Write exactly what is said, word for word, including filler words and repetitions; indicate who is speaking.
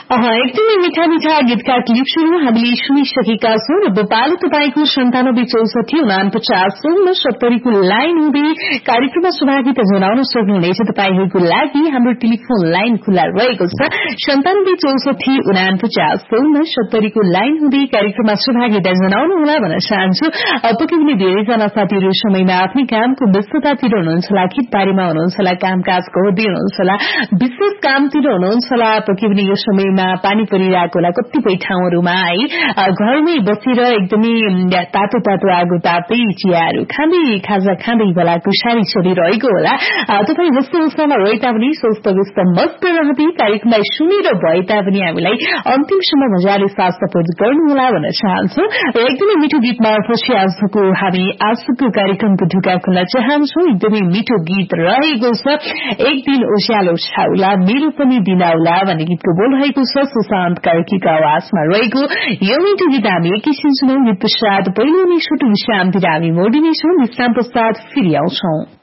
Speaker 1: एकदमै मिठा मिठा गीतका क्लिपहरू हामीले सुनिसकेका छौं र पालो तपाईँको सन्तानब्बे चौसठी उनापचास सोह्र सत्तरीको लाइन हुँदै कार्यक्रममा सहभागिता जनाउन सक्नुहुनेछ। तपाईँहरूको लागि हाम्रो टेलिफोन लाइन खुल्ला रहेको छ सन्तानब्बे चौसठी उनापचास सोह्र सत्तरीको लाइन हुँदै कार्यक्रममा सहभागिता जनाउनुहोला भन्न चाहन्छु। पक्कै पनि धेरैजना साथीहरू समयमा आफ्नै कामको व्यस्ततातिर हुनुहुन्छ होला, खेतबारीमा हुनुहुन्छ होला, कामकाज गर्दै हुनुहुन्छ होला, विशेष कामतिर हुनुहुन्छ होला। पक्कै पनि यो समयमा पानी परिरहेको होला कतिपय ठाउँहरूमा है। घरमै बसेर एकदमै तातो तातो आगो ताप्दै चियाहरू खाँदै खाजा खाँदै बेला कुसारी चलिरहेको होला। तपाईँ व्यस्त अवस्थामा रहे तापनि स्वस्थ व्यस्त मस्त रहँदै कार्यक्रमलाई सुनेर भए तापनि हामीलाई अन्तिमसम्म मजाले साथ सपोर्ट गर्नुहोला भन्न चाहन्छु। र एकदमै मिठो गीत मार्फत आजको हामी आजको कार्यक्रमको ढुका खुल्न चाहन्छौ। एकदमै मिठो गीत रहेको छ एक दिन उज्यालो छाउला मेरो पनि दिन आउला भन्ने गीतको बोल रहेको छ सुशान्त कार्कीको आवाजमा रहेको यो मिठो गीत हामी एकैछिन सुनौं। गीत पश्चात पहिलो नै छोटो विश्रामतिर हामी मोडिनेछौं। विश्राम पश्चात फेरि आउँछौं।